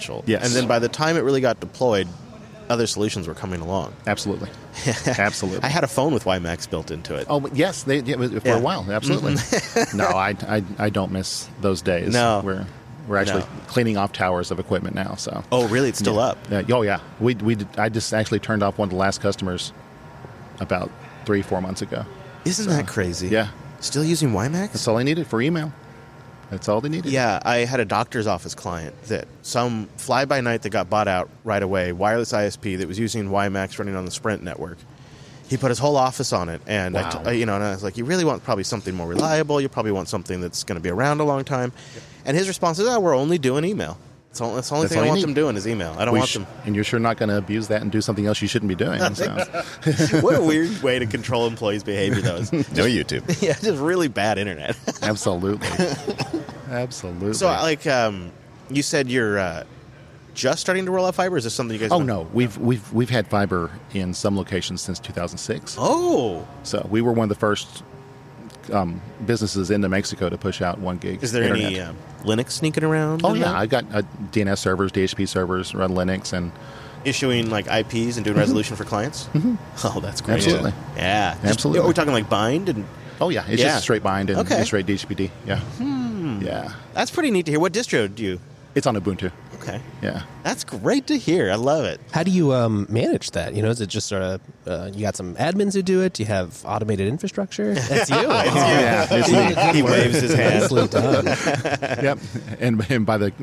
initial. Yes. And then by the time it really got deployed, other solutions were coming along. Absolutely. Absolutely. I had a phone with WiMAX built into it. Oh, yes, for a while. Absolutely. No, I don't miss those days. No. We're actually cleaning off towers of equipment now. So. Oh, really? It's still up? Oh, yeah. I just actually turned off one of the last customers about 3-4 months ago. Isn't that crazy? Yeah. Still using WiMAX? That's all I needed for email. That's all they needed. Yeah, I had a doctor's office client that some fly-by-night that got bought out right away, wireless ISP that was using WiMAX running on the Sprint network. He put his whole office on it, and Wow. and I was like, you really want probably something more reliable. You probably want something that's going to be around a long time. And his response is, we're only doing email. That's the only thing I want them doing is email. I don't want them. And you're sure not going to abuse that and do something else you shouldn't be doing. So. What a weird way to control employees' behavior, though. No YouTube. Yeah, just really bad internet. Absolutely. Absolutely. So, you said you're just starting to roll out fiber? Is this something you guys? No, we've had fiber in some locations since 2006. Oh, so we were one of the first businesses into Mexico to push out 1 gig. Is there internet. any Linux sneaking around? Oh yeah, I got DNS servers, DHCP servers, run Linux, and issuing like IPs and doing resolution for clients. Mm-hmm. Oh, that's great. Absolutely. Yeah, Absolutely. Are we talking like bind and? Oh yeah, it's just a straight bind and Okay. straight DHCPD. Yeah. Yeah. That's pretty neat to hear. What distro do you? It's on Ubuntu. Okay. Yeah. That's great to hear. I love it. How do you manage that? Is it just sort of you got some admins who do it? Do you have automated infrastructure? That's you. Yeah, it's me. He waves his hand. Nicely done. Yep. And by the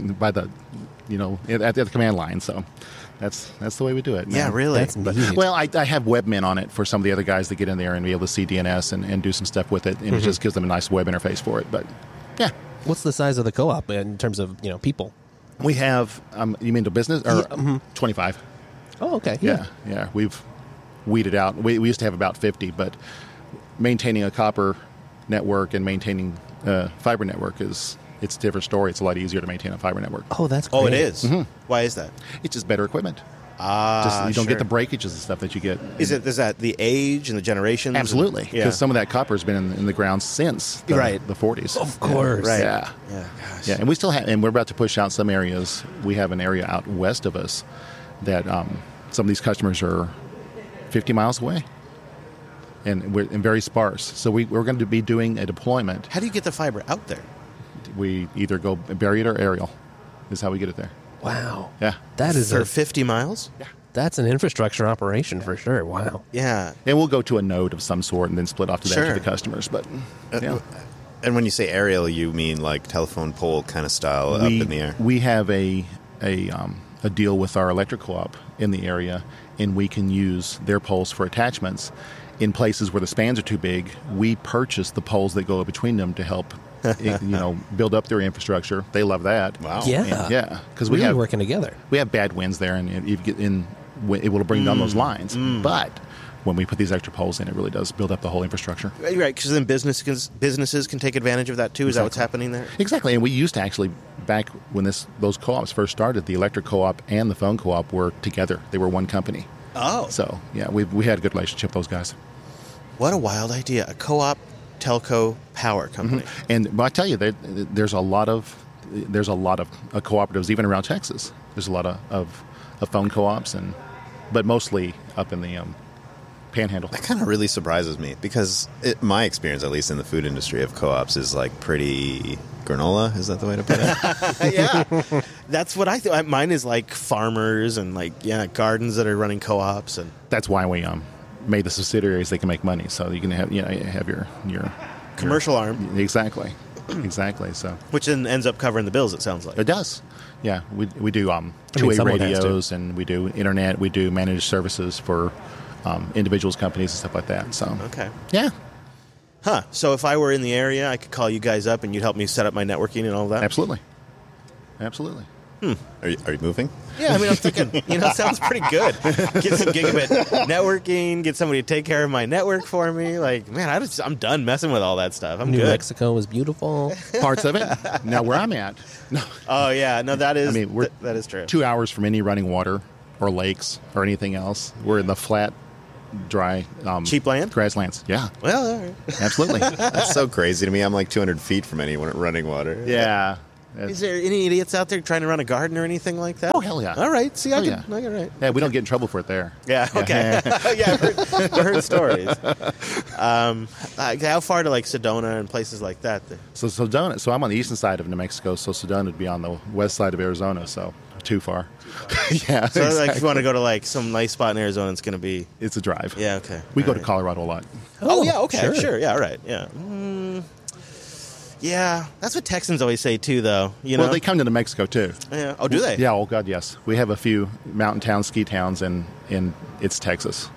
at the command line. So that's the way we do it. Yeah, man. really. That's neat. Well, I have webmin on it for some of the other guys that get in there and be able to see DNS and do some stuff with it, and it just gives them a nice web interface for it. But yeah, What's the size of the co-op in terms of people? we have. You mean the business or 25? Oh, okay. Yeah. We've weeded out. We used to have about 50, but maintaining a copper network and maintaining a fiber network it's a different story. It's a lot easier to maintain a fiber network. Oh, that's great. Oh, it is. Why is that? It's just better equipment. You don't get the breakages and stuff that you get. Is that the age and the generations? Absolutely, because Yeah. some of that copper has been in the ground since the 40s. Of course. Right. Yeah. Yeah. Gosh. Yeah, and we still have, and we're about to push out some areas. We have an area out west of us that some of these customers are 50 miles away, and we're very sparse. So we're going to be doing a deployment. How do you get the fiber out there? We either go bury it or aerial, is how we get it there. Wow. Yeah, That is For 50 miles? that's an infrastructure operation for sure. Wow. Yeah. and we'll go to a node of some sort and then split off to that Sure. to the customers. But yeah. And when you say aerial, you mean like telephone pole kind of style up in the air? We have a deal with our electric co-op in the area, and we can use their poles for attachments. In places where the spans are too big, we purchase the poles that go between them to help, build up their infrastructure. They love that. Wow. Yeah. Yeah, because Really working together. we have bad winds there, and if you get in, it will bring down those lines. But when we put these extra poles in, it really does build up the whole infrastructure. Right, because then businesses can take advantage of that too. Is that what's happening there? Exactly, and we used to actually, back when those co-ops first started, the electric co-op and the phone co-op were together. They were one company. Oh. So, yeah, we had a good relationship with those guys. What a wild idea. A co-op telco power company. And but I tell you, there's a lot of cooperatives even around Texas. There's a lot of phone co-ops, but mostly up in the Panhandle. That kind of really surprises me because my experience, at least in the food industry of co-ops, is like pretty granola. Is that the way to put it? Yeah. That's what I thought. Mine is like farmers and gardens that are running co-ops. And That's why we made the subsidiaries. They can make money, so you can have your commercial arm. Exactly. So Which then ends up covering the bills, it sounds like. it does. Yeah, we do two-way someone has to. radios, and we do internet. We do managed services for individuals, companies, and stuff like that. So Okay. yeah, Huh. So if I were in the area, I could call you guys up and you'd help me set up my networking and all that? absolutely. Are you moving? Yeah, I mean, I'm thinking, it sounds pretty good. Get some gigabit networking, get somebody to take care of my network for me. Like, man, I'm done messing with all that stuff. I'm New good. Mexico was beautiful. Parts of it. Now where I'm at, no, Oh, yeah. No, that is, I mean, we're that is true. 2 hours from any running water or lakes or anything else. We're in the flat, dry, Cheap land? grasslands. Yeah, Well, all right. absolutely. That's so crazy to me. I'm like 200 feet from any running water. Yeah. Is there any idiots out there trying to run a garden or anything like that? Oh, hell yeah. All right. See, I Oh, get right. Yeah, we don't get in trouble for it there. Yeah. Okay. Yeah, I've heard stories. How far to like Sedona and places like that? So Sedona. So I'm on the eastern side of New Mexico. So Sedona would be on the west side of Arizona. So too far. Yeah. So exactly. like, if you want to go to like some nice spot in Arizona, it's going to be. It's a drive. Yeah. Okay. We All go right. to Colorado a lot. Oh yeah. Okay. sure. Sure. Yeah. All right. Yeah. Yeah. That's what Texans always say too, though. You know. Well, they come to New Mexico too. Yeah. Oh, do they? Yeah. Oh God, yes. We have a few mountain towns, ski towns, and it's Texas.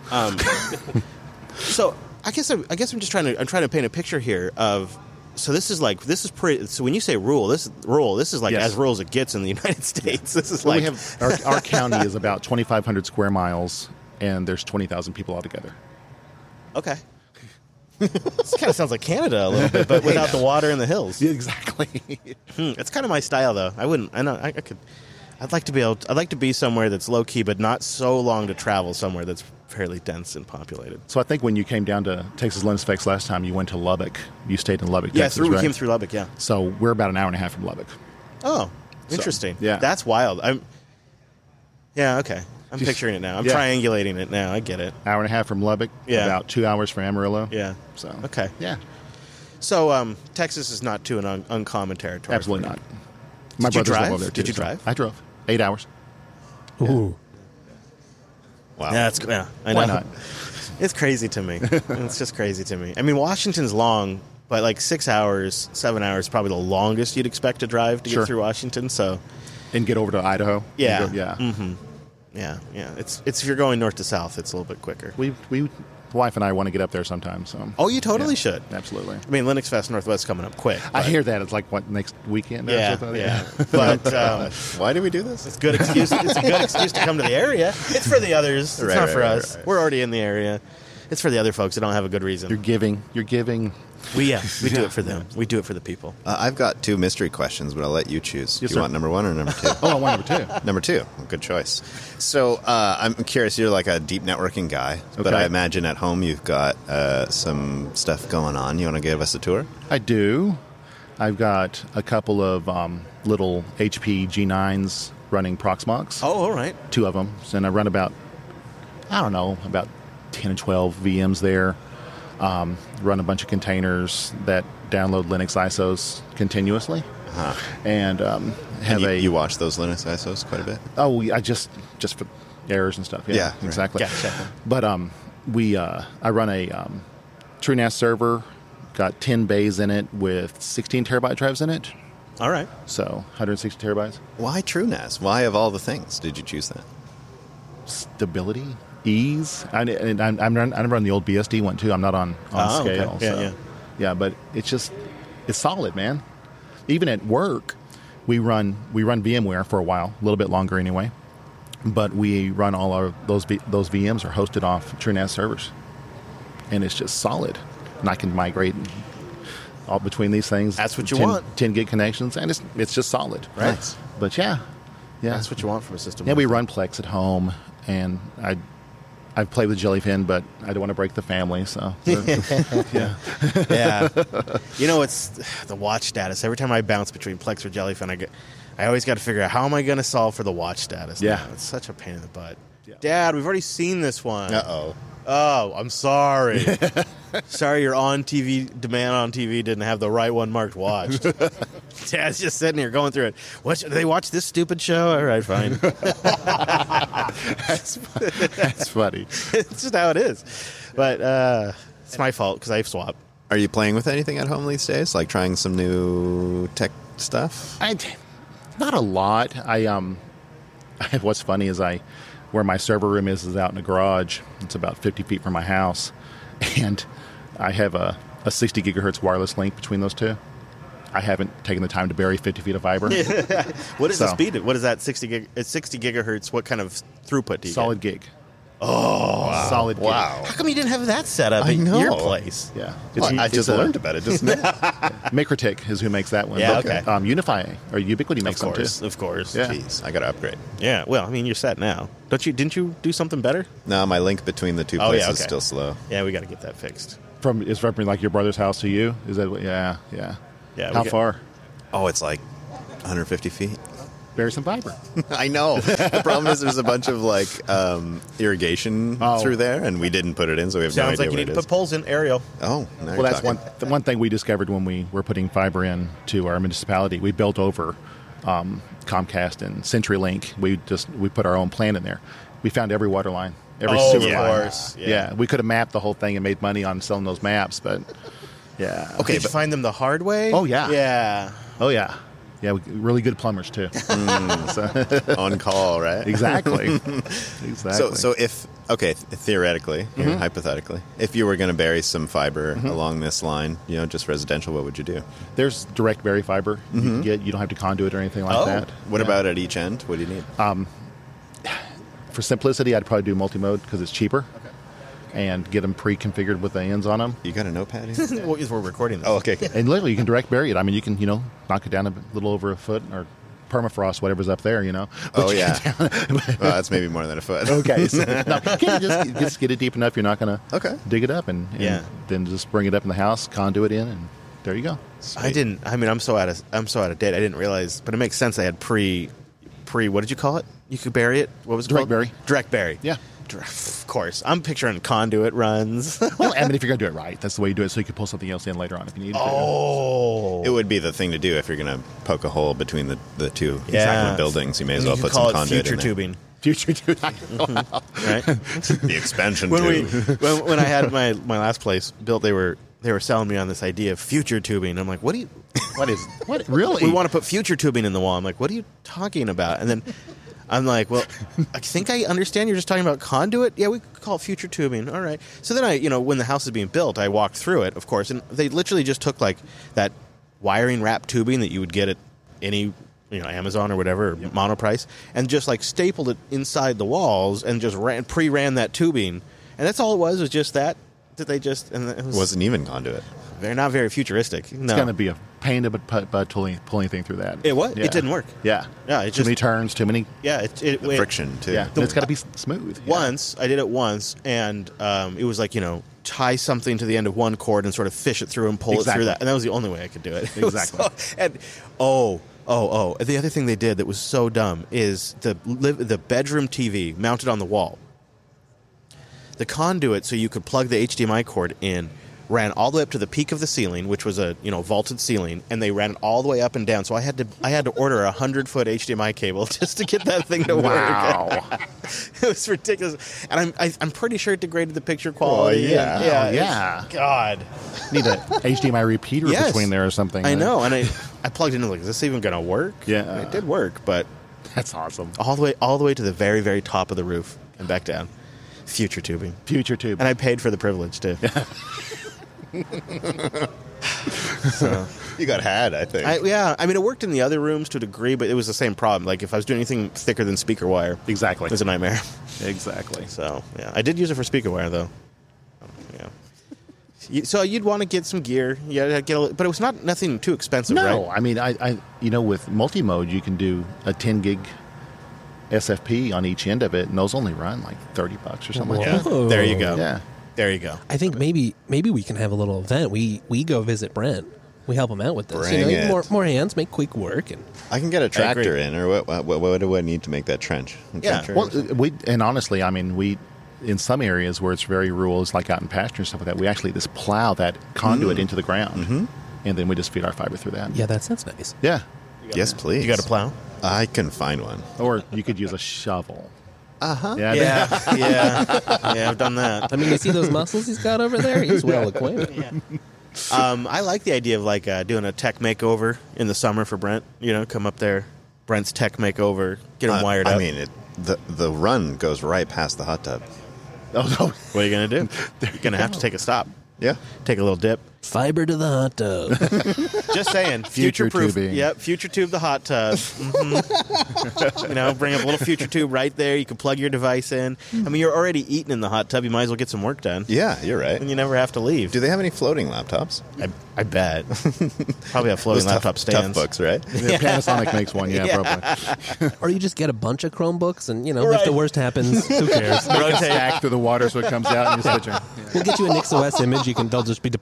So I guess I'm just trying to paint a picture here of. So this is pretty. So when you say rural, this is like Yes. as rural as it gets in the United States. This is Well, like we have our county is about 2,500 square miles, and there's 20,000 people altogether. okay. This kind of sounds like Canada a little bit, but without the water and the hills. Yeah, exactly. It's kind of my style, though. I wouldn't. I know. I could. I'd like to be somewhere that's low key, but not so long to travel. Somewhere that's fairly dense and populated. So I think when you came down to Texas Linux Fest last time, you went to Lubbock. You stayed in Lubbock, Yeah, Texas, we right? came through Lubbock. Yeah. So we're about an hour and a half from Lubbock. Oh, interesting. yeah. That's wild. Yeah. Okay. I'm picturing it now. I'm Yeah. triangulating it now. I get it. Hour and a half from Lubbock. Yeah. About 2 hours from Amarillo. Yeah. So Okay. Yeah. So Texas is not too an uncommon territory. Absolutely for not. you. My Did you brothers live drive? over there too. Did you so drive? I drove 8 hours. Ooh. Wow. Yeah, I know. Why not? It's crazy to me. It's just crazy to me. I mean, Washington's long, but like 6 hours, 7 hours is probably the longest you'd expect to drive to Sure. get through Washington. So, And get over to Idaho. Yeah. And go- yeah. yeah. It's if you're going north to south, it's a little bit quicker. We wife and I want to get up there sometime. So. Oh, you totally Yeah, should. Absolutely. I mean, Linux Fest Northwest coming up quick. I but- hear that it's like what next weekend? Or Yeah, something? yeah. But Why do we do this? it's a good excuse. It's a good excuse to come to the area. It's for the others. It's Right, not right, for right, us. right. We're already in the area. It's for the other folks that don't have a good You're reason. giving. You're giving. We do it for them. We do it for the people. I've got 2 mystery questions, but I'll let you choose. Yes, Do you sir. want number 1 or number 2? Oh, I want number 2. Number 2. Good choice. So I'm curious. You're like a deep networking guy, but Okay. I imagine at home you've got some stuff going on. You want to give us a tour? I do. I've got a couple of little HP G9s running Proxmox. Oh, all right. 2 of them. And I run about 10 or 12 VMs there. Run a bunch of containers that download Linux ISOs continuously. And have And you watch those Linux ISOs quite a bit? I just for errors and stuff. Yeah, right. Exactly. Gotcha. But I run a TrueNAS server, got 10 bays in it with 16 terabyte drives in it. All right. So 160 terabytes. Why TrueNAS? Why of all the things did you choose that? Stability, ease. I run the old BSD one too. I'm not on Oh, okay. scale. Yeah, so. yeah. Yeah, but it's solid, man. Even at work, we run VMware for a while, a little bit longer anyway. But we run all our those VMs are hosted off TrueNAS servers, and it's just solid. And I can migrate all between these things. That's what you 10 want. 10 gig connections, and it's just solid. Right. Nice. But yeah. That's what you want from a system. Yeah, like we that. run Plex at home, and I've played with Jellyfin, but I don't want to break the family, so yeah. Yeah. You know, it's the watch status. Every time I bounce between Plex or Jellyfin, I always got to figure out how am I going to solve for the watch status. Yeah. now. It's such a pain in the butt. Yeah. Dad, we've already seen this one. Uh-oh. Oh, I'm sorry. Sorry, your demand on TV didn't have the right one marked watched. Dad's just sitting here going through it. What? Do they watch this stupid show? All right, fine. That's funny. It's just how it is. But it's my fault because I swap. Are you playing with anything at home these days? Like trying some new tech stuff? Not a lot. What's funny is where my server room is out in a garage. It's about 50 feet from my house, and I have a 60 gigahertz wireless link between those two. I haven't taken the time to bury 50 feet of fiber. What is the So- speed? What is that? 60 gigahertz. What kind of throughput do you Solid gig. Wow. Solid gig. Wow. get? How come you didn't have that set up I in know. your place? Yeah. Well, I just a- learned about it just now. Mikrotik is who makes that one. Yeah, But, okay. Unify or Ubiquity Of makes them course, too. of course. Yeah. Jeez, I got to upgrade. Yeah. Well, I mean, you're set now. Didn't you do something better? No, my link between the two Oh, yeah, places is okay. still slow. Yeah, we got to get that fixed. From like your brother's house to you? Is that what? Yeah, yeah. Yeah, we How get- far? Oh, it's like 150 feet. Bury some fiber. I know. The problem is there's a bunch of like irrigation through there, and we didn't put it in, so we have no Sounds idea like you what need it to is. put poles in, Ariel. Oh, now Well, you're that's talking. the one thing we discovered when we were putting fiber in to our municipality. We built over Comcast and CenturyLink. We put our own plant in there. We found every water line, every Oh, sewer of line. course. Yeah, we could have mapped the whole thing and made money on selling those maps, but yeah. Okay, Did you find them the hard way? Oh, yeah. Yeah. Oh yeah, yeah. Really good plumbers too. On call, right? Exactly. Exactly. So if theoretically, hypothetically, if you were going to bury some fiber along this line, just residential, what would you do? there's direct bury fiber you can get. You don't have to conduit or anything like that. What about at each end? What do you need? For simplicity, I'd probably do multi-mode because it's cheaper, and get them pre-configured with the ends on them. You got a notepad here? Well, we're recording this. Oh, okay. And literally, you can direct bury it. I mean, you can knock it down a little over a foot or permafrost, whatever's up there. Oh, yeah. Well, that's maybe more than a foot. Okay, so, no, can you just get it deep enough? You're not going to dig it up, and Yeah. then just bring it up in the house, conduit in, and there you go. I didn't. I mean, I'm so out of date. I didn't realize, but it makes sense. I had pre. What did you call it? You could bury it. What was it Direct called? bury. Direct bury. Yeah. Of course. I'm picturing conduit runs. Well, I mean, if you're going to do it right, that's the way you do it, so you can pull something else in later on if you need to. Oh. It would be the thing to do if you're going to poke a hole between the two Yeah. buildings. You may as You well could put call some it conduit future in there. tubing, Future tube. right? The expansion when tube. when I had my last place built, they were selling me on this idea of future tubing. I'm like, what Really? we want to put future tubing in the wall. I'm like, what are you talking about? And then I'm like, well, I think I understand you're just talking about conduit. Yeah, we call it future tubing. All right. So then when the house is being built, I walked through it, of course, and they literally just took like that wiring wrap tubing that you would get at any Amazon or whatever, or Monoprice, and just like stapled it inside the walls and just pre-ran that tubing. And that's all it was just that they just, and it Wasn't even conduit. they're not very futuristic. No. It's going to be a pain to pull anything through that. It was. Yeah. It didn't work. Yeah. Yeah, it too many just- turns, too many. Yeah, it Friction, too. Yeah. And it's got to be smooth. Yeah. Once I did it once, and it was like tie something to the end of one cord and sort of fish it through and pull it Exactly. through that, and that was the only way I could do it. It was Exactly. and the other thing they did that was so dumb is the bedroom TV mounted on the wall. The conduit, so you could plug the HDMI cord in, ran all the way up to the peak of the ceiling, which was a vaulted ceiling, and they ran it all the way up and down. So I had to order a 100-foot HDMI cable just to get that thing to work. Wow. It was ridiculous, and I'm pretty sure it degraded the picture quality. yeah. and- Oh, it's- yeah. God, Need a HDMI repeater Yes. between there or something. I know. And I plugged in and like, is this even going to work? Yeah. And it did work, but That's awesome. all the way to the very, very top of the roof and back down. Future tubing, Future tube. and I paid for the privilege too. So. You got had, I think. I mean, it worked in the other rooms to a degree, but it was the same problem. Like, if I was doing anything thicker than speaker wire, Exactly. it was a nightmare. Exactly. So, yeah. I did use it for speaker wire, though. Yeah. So, you'd want to get some gear. Yeah, but it was nothing too expensive, No, right? I mean, I with multi-mode, you can do a 10 gig SFP on each end of it, and those only run like $30 or something like that. Whoa. There you go. Yeah. There you go. I think maybe we can have a little event. We go visit Brent. We help him out with this. Bring it. More hands, make quick work, and I can get a tractor agree. in, or what do I need to make that trench? A Yeah. trencher? Well, and honestly, I mean, in some areas where it's very rural, it's like out in pasture and stuff like that, we actually just plow that conduit into the ground, and then we just feed our fiber through that. yeah, that's nice. Yeah. Yes, please. You got a plow? I can find one. Or you could use a shovel. Uh-huh. Yeah. Yeah. I've done that. I mean, you see those muscles he's got over there? He's well acquainted. I like the idea of like doing a tech makeover in the summer for Brent. Come up there, Brent's tech makeover, get him wired up. I mean, the run goes right past the hot tub. Oh, no. what are you gonna do? You're gonna have to take a stop, Yeah. take a little dip. Fiber to the hot tub. Just saying, Future future proof. tubing. Yep, future tube the hot tub. Bring up a little future tube right there. You can plug your device in. I mean, you're already eating in the hot tub. You might as well get some work done, Yeah, you're right. and you never have to leave. Do they have any floating laptops? I bet. Probably have floating Those laptop stands. tough books, right? Yeah, Panasonic makes one, probably. Or you just get a bunch of Chromebooks, and if the worst happens, who cares? Rotate. Stack through the water so it comes out and you switch it. We'll get you a NixOS image. They'll just be deployed on all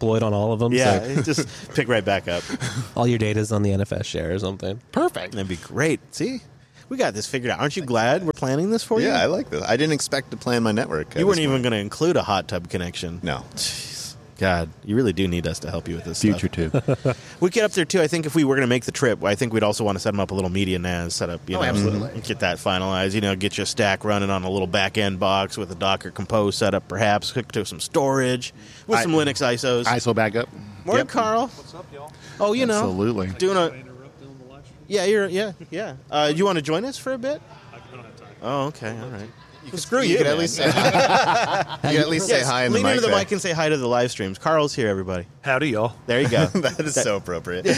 all of them. Yeah, So just pick right back up. all your data's on the NFS share or something. Perfect. That'd be great. See, we got this figured out. Aren't you glad we're planning this for you? Yeah, I like this. I didn't expect to plan my network. You weren't even going to include a hot tub connection. No. God, you really do need us to help you with this Future stuff. tube. We get up there, too. I think if we were going to make the trip, I think we'd also want to set them up a little media NAS setup. You know, absolutely. Get that finalized. You know, get your stack running on a little back-end box with a Docker Compose setup, perhaps. Hook to some storage with some Linux ISOs. ISO backup. Morning, Yep. Carl. What's up, y'all? Oh, you know. Absolutely. Doing a... Interrupt on the live stream? Yeah. You want to join us for a bit? I don't have time. Oh, okay. All right. Well, screw you, You could man. at least say hi. You could at least say Yes, hi in the lean mic. into the there. mic and say hi to the live streams. Carl's here, everybody. Howdy, y'all. There you go. That is so appropriate.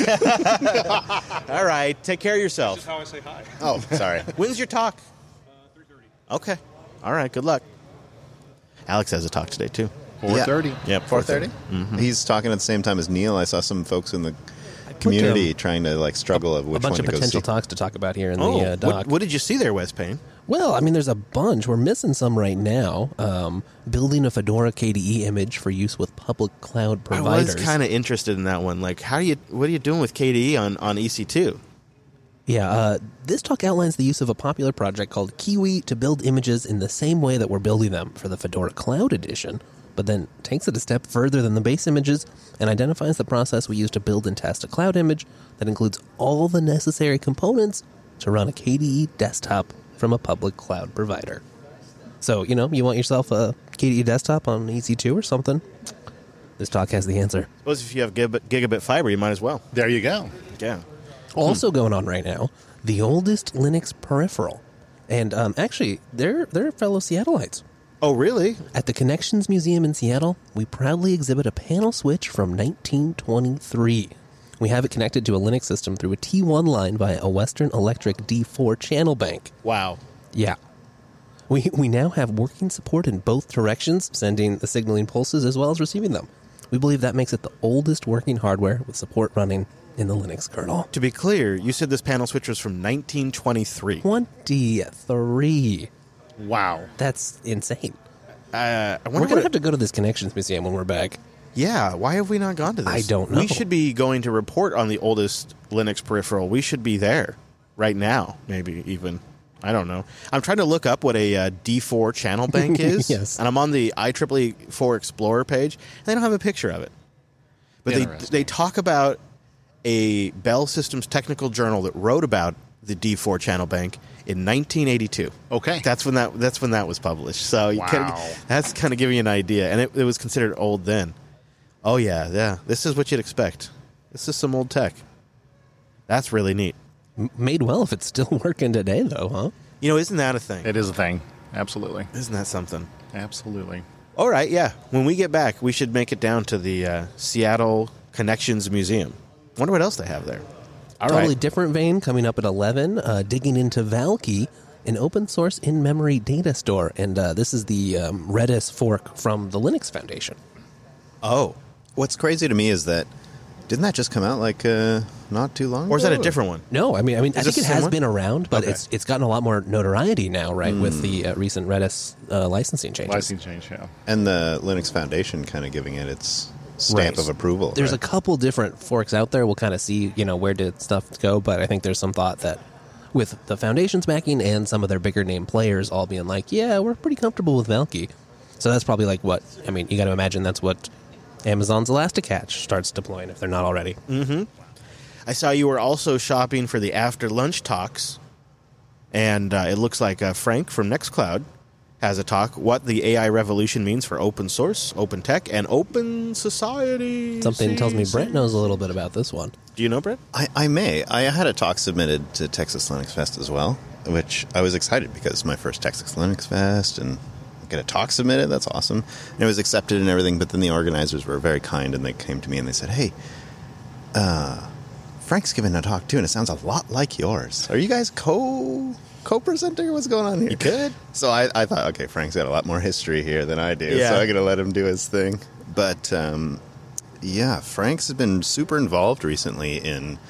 All right. Take care of This is yourself. how I say hi. Oh, sorry. When's your talk? 3:30. Okay. All right. Good luck. Alex has a talk today, too. 4:30. Yep. 4:30. He's talking at the same time as Neil. I saw some folks in the community trying to like struggle of A which bunch one of to go potential see. talks to talk about here in Oh, the doc. what did you see there, Wes Payne? Well, I mean, there's a bunch. We're missing some right now. Building a Fedora KDE image for use with public cloud providers. I was kind of interested in that one. Like, what are you doing with KDE on EC2? Yeah, this talk outlines the use of a popular project called Kiwi to build images in the same way that we're building them for the Fedora Cloud Edition, but then takes it a step further than the base images and identifies the process we use to build and test a cloud image that includes all the necessary components to run a KDE desktop from a public cloud provider. So, you know, you want yourself a KDE desktop on EC2 or something? This talk has the answer. Suppose if you have gigabit fiber, you might as well. There you go. Yeah. Also going on right now, the oldest Linux peripheral. And actually, they're fellow Seattleites. Oh, really? At the Connections Museum in Seattle, we proudly exhibit a panel switch from 1923. We have it connected to a Linux system through a T1 line via a Western Electric D4 channel bank. Wow. Yeah. We now have working support in both directions, sending the signaling pulses as well as receiving them. We believe that makes it the oldest working hardware with support running in the Linux kernel. To be clear, you said this panel switch was from 1923. 23. Wow. That's insane. I We're wonder going to have to go to this Connections Museum when we're back. Yeah, why have we not gone to this? I don't know. We should be going to report on the oldest Linux peripheral. We should be there right now, maybe even. I don't know. I'm trying to look up what a D4 channel bank is. Yes. And I'm on the IEEE 4 Explorer page, and they don't have a picture of it. But Interesting. they talk about a Bell Systems technical journal that wrote about the D4 channel bank in 1982. Okay. That's when that was published. So Wow. that's kind of giving you an idea, and it was considered old then. Oh yeah. This is what you'd expect. This is some old tech. That's really neat. Made well if it's still working today, though, huh? You know, isn't that a thing? It is a thing. Absolutely. Isn't that something? Absolutely. All right, yeah. When we get back, we should make it down to the Seattle Connections Museum. Wonder what else they have there. All Totally right. different vein coming up at 11, digging into Valkey, an open source in-memory data store. And this is the Redis fork from the Linux Foundation. Oh. What's crazy to me is that didn't that just come out like not too long ago? Or is that a different one? No, I mean, I this think it the same has one? been around, but Okay. it's gotten a lot more notoriety now, right, with the recent Redis licensing changes. License change, yeah. And the Linux Foundation kind of giving it its stamp Right. of approval. There's right? a couple different forks out there. We'll kind of see, where did stuff go, but I think there's some thought that with the Foundation's backing and some of their bigger name players all being like, yeah, we're pretty comfortable with Valkey. So that's probably like what, you got to imagine that's what Amazon's Elasticatch starts deploying if they're not already. I saw you were also shopping for the after lunch talks, and it looks like Frank from Nextcloud has a talk, what the AI revolution means for open source, open tech, and open society. Something tells me Brett knows a little bit about this one. Do you know, Brett? I may. I had a talk submitted to Texas Linux Fest as well, which I was excited because it's my first Texas Linux Fest and get a talk submitted. That's awesome. And it was accepted and everything, but then the organizers were very kind and they came to me and they said, hey, Frank's giving a talk too and it sounds a lot like yours. Are you guys co-presenting? What's going on here? You could. So I thought, okay, Frank's got a lot more history here than I do, Yeah. so I'm going to let him do his thing. But, yeah, Frank's been super involved recently in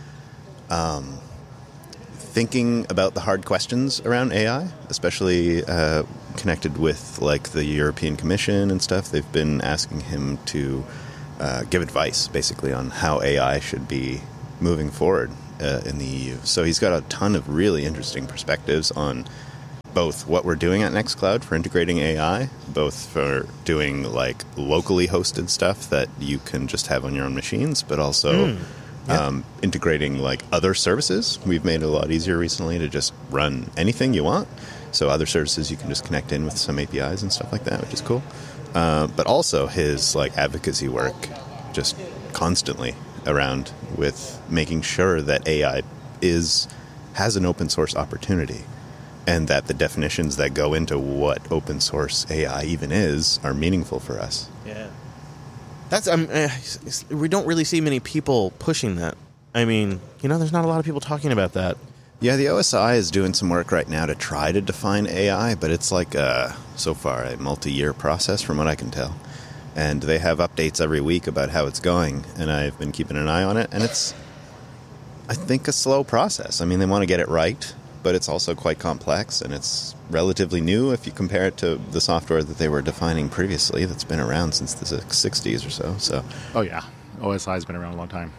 thinking about the hard questions around AI, especially connected with, like, the European Commission and stuff. They've been asking him to give advice, basically, on how AI should be moving forward in the EU. So he's got a ton of really interesting perspectives on both what we're doing at Nextcloud for integrating AI, both for doing like locally hosted stuff that you can just have on your own machines, but also integrating like other services. We've made it a lot easier recently to just run anything you want. So other services you can just connect in with some APIs and stuff like that, which is cool. But also his like advocacy work just constantly around with making sure that AI has an open source opportunity, and that the definitions that go into what open source AI even is are meaningful for us. Yeah. That's we don't really see many people pushing that. I mean, there's not a lot of people talking about that. Yeah, the OSI is doing some work right now to try to define AI, but it's like so far a multi-year process from what I can tell. And they have updates every week about how it's going, and I've been keeping an eye on it, and it's, I think, a slow process. I mean, they want to get it right, but it's also quite complex, and it's relatively new if you compare it to the software that they were defining previously that's been around since the 60s or so. Oh, yeah. OSI has been around a long time.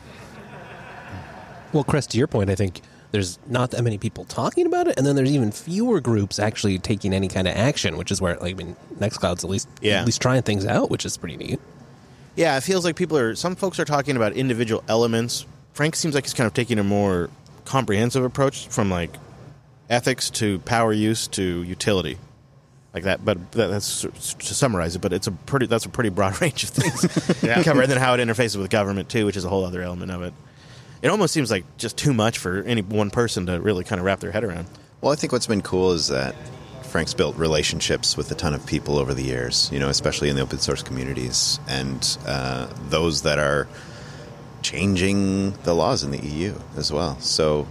Well, Chris, to your point, I think there's not that many people talking about it, and then there's even fewer groups actually taking any kind of action, which is where, Nextcloud's at least trying things out, which is pretty neat. Yeah, it feels like some folks are talking about individual elements. Frank seems like he's kind of taking a more comprehensive approach from ethics to power use to utility, like that. But that's to summarize it. But that's a pretty broad range of things covered. And then how it interfaces with government too, which is a whole other element of it. It almost seems like just too much for any one person to really kind of wrap their head around. Well, I think what's been cool is that Frank's built relationships with a ton of people over the years, especially in the open source communities, and those that are changing the laws in the EU as well. So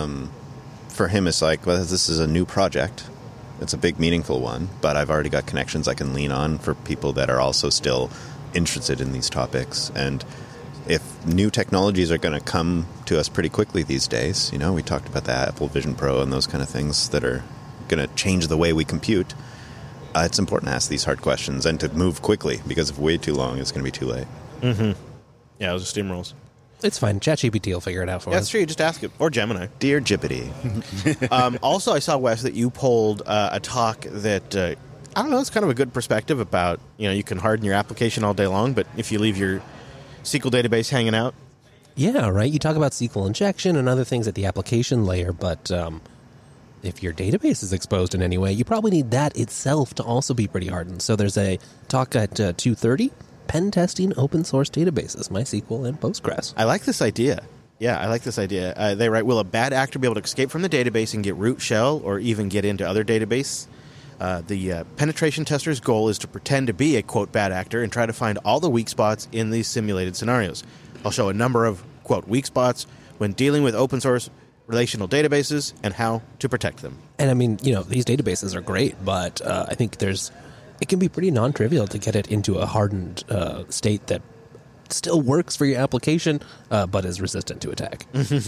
for him, it's like, well, this is a new project. It's a big, meaningful one, but I've already got connections I can lean on for people that are also still interested in these topics. And if new technologies are going to come to us pretty quickly these days, we talked about the Apple Vision Pro and those kind of things that are going to change the way we compute, it's important to ask these hard questions and to move quickly, because if way too long, it's going to be too late. Mm-hmm. Yeah, those are steamrolls. It's fine. ChatGPT will figure it out for us. That's true. You just ask it. Or Gemini. Dear Jippity. Also, I saw, Wes, that you pulled a talk that, I don't know, it's kind of a good perspective about, you can harden your application all day long, but if you leave your SQL database hanging out. Yeah, right. You talk about SQL injection and other things at the application layer, but if your database is exposed in any way, you probably need that itself to also be pretty hardened. So there's a talk at 2:30, pen testing open source databases, MySQL and Postgres. I like this idea. Yeah, I like this idea. They write, will a bad actor be able to escape from the database and get root shell or even get into other databases? The penetration tester's goal is to pretend to be a, quote, bad actor and try to find all the weak spots in these simulated scenarios. I'll show a number of, quote, weak spots when dealing with open source relational databases and how to protect them. And I mean, these databases are great, but I think it can be pretty non-trivial to get it into a hardened state that still works for your application, but is resistant to attack.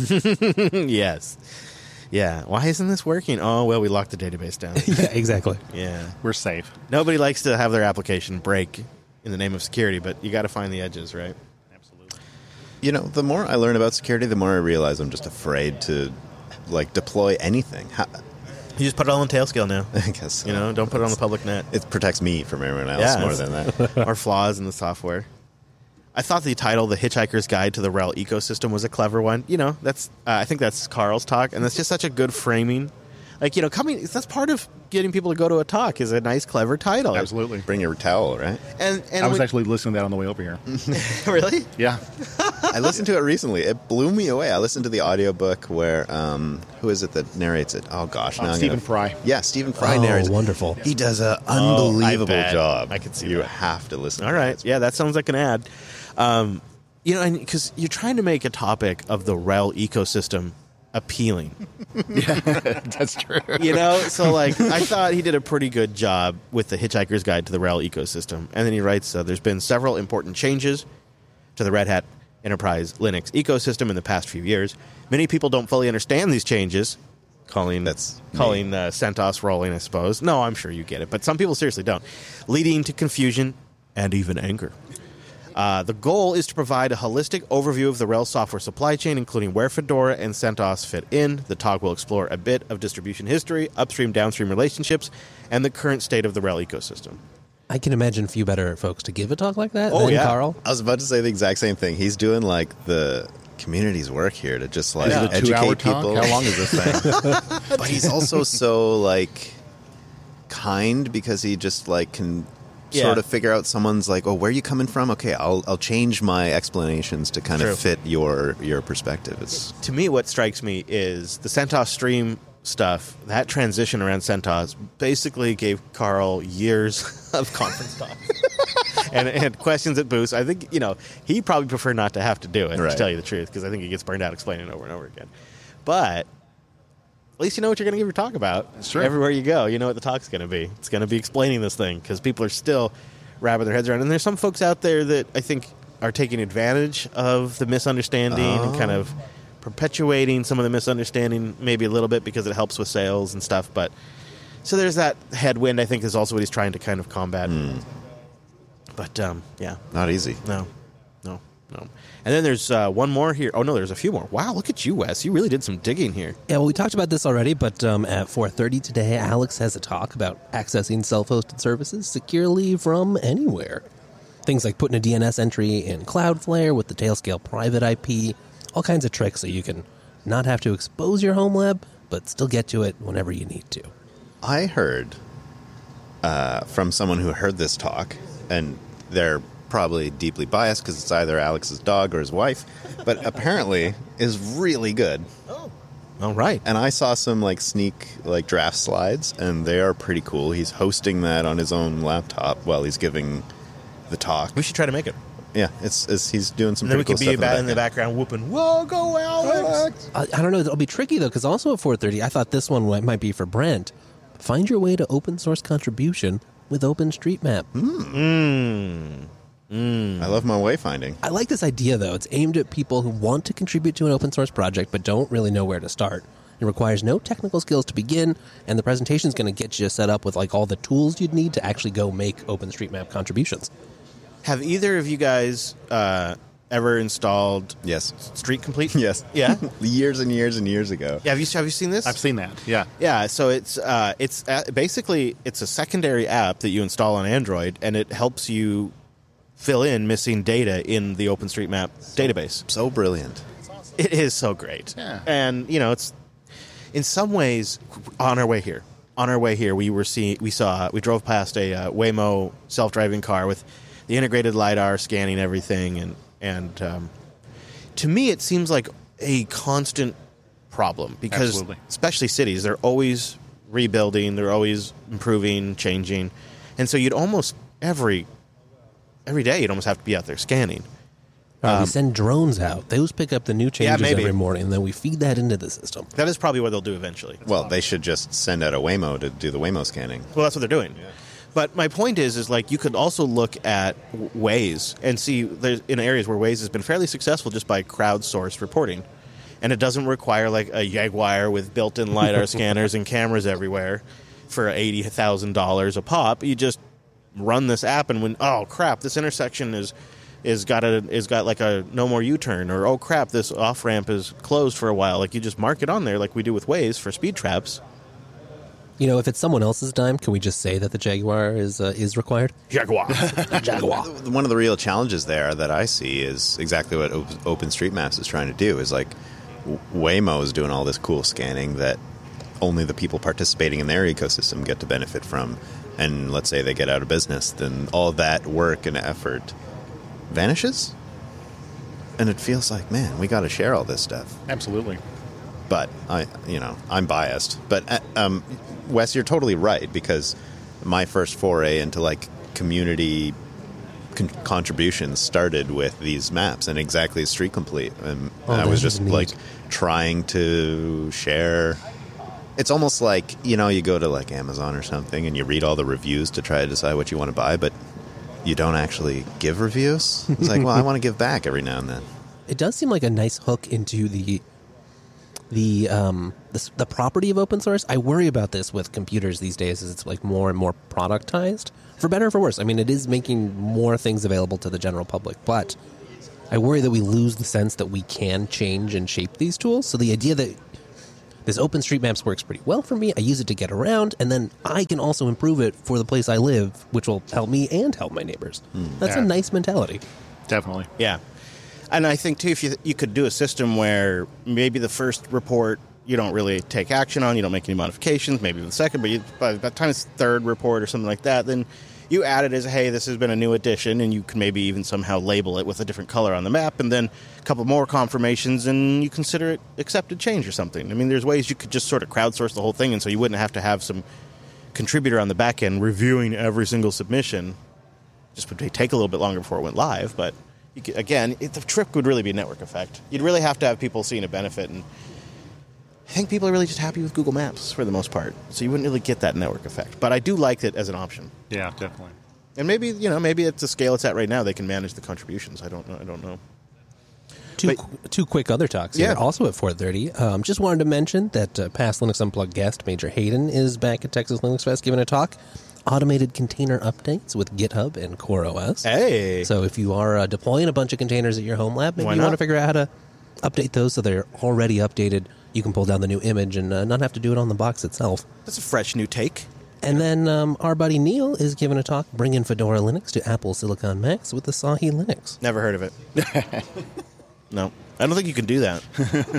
Yes. Yeah. Why isn't this working? Oh, well, we locked the database down. Yeah, exactly. Yeah. We're safe. Nobody likes to have their application break in the name of security, but you got to find the edges, right? Absolutely. The more I learn about security, the more I realize I'm just afraid to, deploy anything. You just put it all in Tailscale now. I guess so. Don't put it on the public net. It protects me from everyone else more than that. Or flaws in the software. I thought the title, The Hitchhiker's Guide to the RHEL Ecosystem, was a clever one. That's I think that's Carl's talk, and that's just such a good framing. That's part of getting people to go to a talk is a nice, clever title. Absolutely. Bring your towel, right? And I was actually listening to that on the way over here. Really? Yeah. I listened to it recently. It blew me away. I listened to the audiobook where, who is it that narrates it? Oh, gosh. Now Stephen Fry. Yeah, Stephen Fry narrates it. Wonderful. He does an unbelievable bet. job. I can see You that. have to listen All to right. it. Yeah, that sounds like an ad. And because you're trying to make a topic of the RHEL ecosystem appealing. That's true. So I thought he did a pretty good job with the Hitchhiker's Guide to the RHEL ecosystem. And then he writes, there's been several important changes to the Red Hat Enterprise Linux ecosystem in the past few years. Many people don't fully understand these changes. Calling CentOS rolling, I suppose. No, I'm sure you get it, but some people seriously don't. Leading to confusion and even anger. The goal is to provide a holistic overview of the RHEL software supply chain, including where Fedora and CentOS fit in. The talk will explore a bit of distribution history, upstream-downstream relationships, and the current state of the RHEL ecosystem. I can imagine a few better folks to give a talk like that Oh, than yeah. Carl. I was about to say the exact same thing. He's doing like the community's work here to just like Is it a 2-hour educate talk? people. How long is this thing? But he's also so like kind because he just like can sort Yeah. of figure out someone's like, oh, where are you coming from? Okay, I'll change my explanations to kind True. of fit your perspective. It's To me, what strikes me is the CentOS stream stuff, that transition around CentOS basically gave Carl years of conference talks and questions at booths. I think, he probably preferred not to have to do it, to Right. tell you the truth, because I think he gets burned out explaining it over and over again. But at least you know what you're going to give your talk about. Sure. Everywhere you go, you know what the talk's going to be. It's going to be explaining this thing, because people are still wrapping their heads around. And there's some folks out there that I think are taking advantage of the misunderstanding and kind of perpetuating some of the misunderstanding maybe a little bit because it helps with sales and stuff. But so there's that headwind, I think, is also what he's trying to kind of combat. But yeah, not easy. no. And then there's one more here. Oh no, there's a few more. Wow, look at you, Wes. You really did some digging here. Yeah, well, we talked about this already, but at 4:30 today, Alex has a talk about accessing self-hosted services securely from anywhere. Things like putting a DNS entry in Cloudflare with the Tailscale private IP, all kinds of tricks so you can not have to expose your home lab, but still get to it whenever you need to. I heard from someone who heard this talk, and they're probably deeply biased because it's either Alex's dog or his wife, but apparently is really good. All right. And I saw some like sneak like draft slides, and they are pretty cool. He's hosting that on his own laptop while he's giving the talk. We should try to make it. Yeah, it's he's doing some And then we pretty could cool be stuff in the background whooping, "Whoa, go Alex!" I don't know, it'll be tricky, though, because also at 4:30, I thought this one might be for Brent. Find your way to open source contribution with OpenStreetMap. I love my wayfinding. I like this idea, though. It's aimed at people who want to contribute to an open source project but don't really know where to start. It requires no technical skills to begin, and the presentation is going to get you set up with like all the tools you'd need to actually go make OpenStreetMap contributions. Have either of you guys ever installed Yes. Street Complete? Yes. Yeah. Years and years and years ago. Yeah, have you seen this? I've seen that. Yeah. Yeah, so it's basically it's a secondary app that you install on Android, and it helps you fill in missing data in the OpenStreetMap database. So brilliant. It is so great. Yeah. And it's in some ways on our way here. On our way here, we drove past a Waymo self-driving car with the integrated LiDAR scanning everything, and to me it seems like a constant problem because Absolutely. especially cities, they're always rebuilding, they're always improving, changing, and so you'd almost every day you'd almost have to be out there scanning. We send drones out. Those pick up the new changes maybe. every morning, and then we feed that into the system. That is probably what they'll do eventually. Well, they should just send out a Waymo to do the Waymo scanning. Well, that's what they're doing. But my point is like you could also look at Waze and see there's in areas where Waze has been fairly successful just by crowdsourced reporting, and it doesn't require like a Jaguar with built-in lidar scanners and cameras everywhere for $80,000 a pop. You just run this app, and when crap, this intersection is got like a no more U-turn, or oh crap, this off ramp is closed for a while. Like you just mark it on there, like we do with Waze for speed traps. If it's someone else's dime, can we just say that the Jaguar is required? Jaguar. Jaguar. One of the real challenges there that I see is exactly what OpenStreetMaps is trying to do. Is like Waymo is doing all this cool scanning that only the people participating in their ecosystem get to benefit from. And let's say they get out of business, then all that work and effort vanishes. And it feels like, man, we got to share all this stuff. Absolutely. But I'm biased. But Wes, you're totally right, because my first foray into like community contributions started with these maps and exactly as Street Complete, and I was that's just neat. like trying to share. It's almost like you go to like Amazon or something and you read all the reviews to try to decide what you want to buy, but you don't actually give reviews. It's like, well, I want to give back every now and then. It does seem like a nice hook into the the property of open source. I worry about this with computers these days as it's like more and more productized, for better or for worse. I mean, it is making more things available to the general public, but I worry that we lose the sense that we can change and shape these tools. So the idea that this OpenStreetMaps works pretty well for me, I use it to get around, and then I can also improve it for the place I live, which will help me and help my neighbors. That's a nice mentality. Definitely. Yeah. And I think, too, if you could do a system where maybe the first report you don't really take action on, you don't make any modifications, maybe the second, but by the time it's the third report or something like that, then you add it as, hey, this has been a new addition, and you can maybe even somehow label it with a different color on the map, and then a couple more confirmations, and you consider it accepted change or something. I mean, there's ways you could just sort of crowdsource the whole thing, and so you wouldn't have to have some contributor on the back end reviewing every single submission. Just would take a little bit longer before it went live, but you could, again, the trick would really be a network effect. You'd really have to have people seeing a benefit, and I think people are really just happy with Google Maps for the most part, so you wouldn't really get that network effect. But I do like it as an option. Yeah, definitely. And maybe at the scale it's at right now, they can manage the contributions. I don't know. Two quick other talks here, also at 4:30. Just wanted to mention that past Linux Unplugged guest, Major Hayden, is back at Texas Linux Fest giving a talk. Automated container updates with GitHub and CoreOS. Hey! So if you are deploying a bunch of containers at your home lab, maybe Why you want to not? figure out how to update those so they're already updated. You can pull down the new image and not have to do it on the box itself. That's a fresh new take. And then our buddy Neil is giving a talk bringing Fedora Linux to Apple Silicon Macs with Asahi Linux. Never heard of it. No. I don't think you can do that.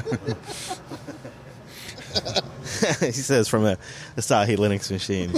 He says from a Asahi Linux machine.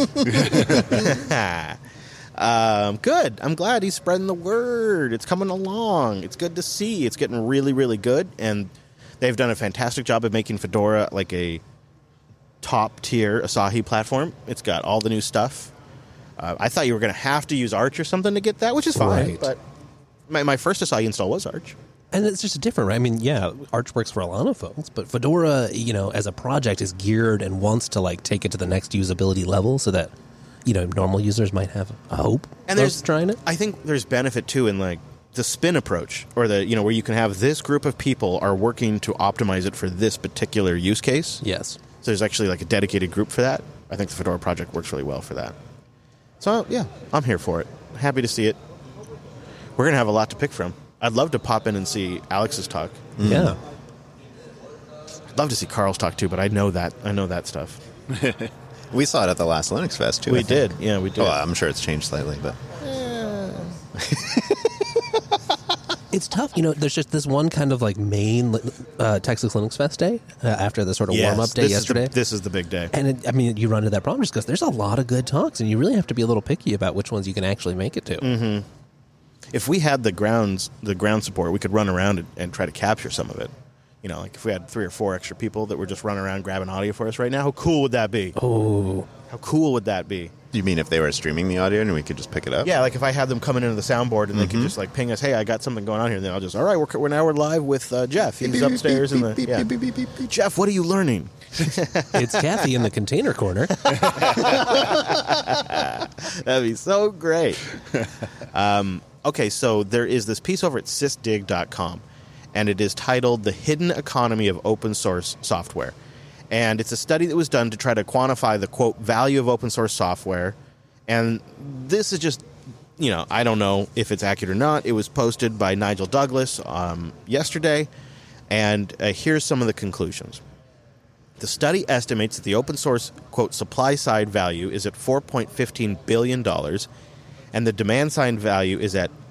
Good. I'm glad he's spreading the word. It's coming along. It's good to see. It's getting really, really good. And they've done a fantastic job of making Fedora like a top-tier Asahi platform. It's got all the new stuff. I thought you were going to have to use Arch or something to get that, which is fine. Right. But my first Asahi install was Arch. And it's just different, right? I mean, yeah, Arch works for a lot of folks, but Fedora, as a project is geared and wants to like take it to the next usability level so that, normal users might have a hope of trying it. I think there's benefit too in like the spin approach or the, where you can have this group of people are working to optimize it for this particular use case. Yes. So there's actually like a dedicated group for that. I think the Fedora project works really well for that. So yeah, I'm here for it. Happy to see it. We're going to have a lot to pick from. I'd love to pop in and see Alex's talk. Yeah. I'd love to see Carl's talk too, but I know that stuff. We saw it at the last Linux Fest, too. We did. Yeah, we did. Oh, I'm sure it's changed slightly, but... It's tough. There's just this one kind of like main Texas Linux Fest day after the sort of warm-up day yesterday. This is the big day. And you run into that problem just because there's a lot of good talks, and you really have to be a little picky about which ones you can actually make it to. Mm-hmm. If we had the ground support, we could run around and try to capture some of it. Like if we had 3 or 4 extra people that were just running around grabbing audio for us right now, how cool would that be? Oh. How cool would that be? You mean if they were streaming the audio and we could just pick it up? Yeah, like if I had them coming into the soundboard and they could just like ping us, hey, I got something going on here, and then I'll just, all right, we're live with Jeff. He's upstairs in the... Jeff, what are you learning? It's Kathy in the container corner. That'd be so great. Okay, so there is this piece over at sysdig.com, and it is titled The Hidden Economy of Open Source Software. And it's a study that was done to try to quantify the, quote, value of open source software. And this is just, I don't know if it's accurate or not. It was posted by Nigel Douglas yesterday, and here's some of the conclusions. The study estimates that the open source, quote, supply side value is at $4.15 billion, and the demand side value is at